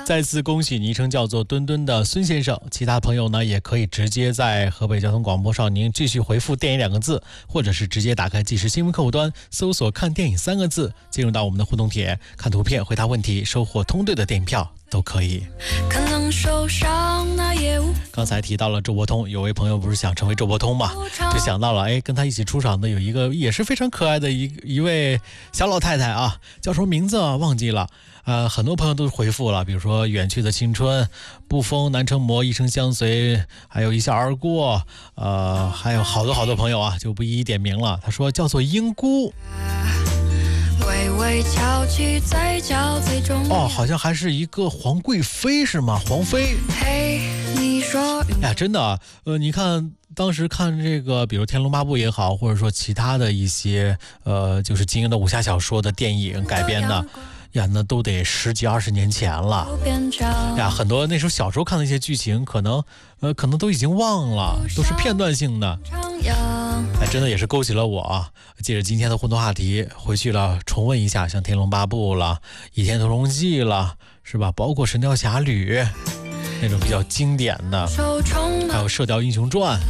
再次恭喜昵称叫做墩墩的孙先生，其他朋友呢也可以直接在河北交通广播上您继续回复电影2个字，或者是直接打开即时新闻客户端搜索看电影3个字，进入到我们的互动帖，看图片回答问题，收获通兑的电影票都可以。刚才提到了周伯通，有位朋友不是想成为周伯通嘛，就想到了跟他一起出场的有一个也是非常可爱的一位小老太太啊，叫什么名字啊忘记了。很多朋友都回复了，比如说远去的青春、不疯难成魔、一生相随，还有一笑而过，还有好多朋友啊，就不一一点名了。他说叫做英姑，好像还是一个皇贵妃是吗？皇妃。真的啊，你看当时看这个，比如《天龙八部》也好，或者说其他的一些就是金庸的武侠小说的电影改编的。那都得10几20年前了很多那时候小时候看的一些剧情可能都已经忘了，都是片段性的。真的也是勾起了我啊，借着今天的互动话题回去了重温一下，像《天龙八部》了，《倚天屠龙记》了，是吧？包括《神雕侠侣》那种比较经典的，还有《射雕英雄传》。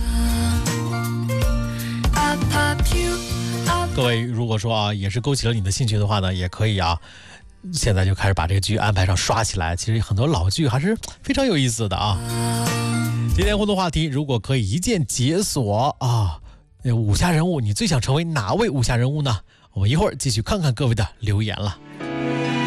各位如果说也是勾起了你的兴趣的话呢，也可以现在就开始把这个剧安排上刷起来，其实很多老剧还是非常有意思的啊。今天互动话题，如果可以一键解锁武侠人物，你最想成为哪位武侠人物呢？我们一会儿继续看看各位的留言了。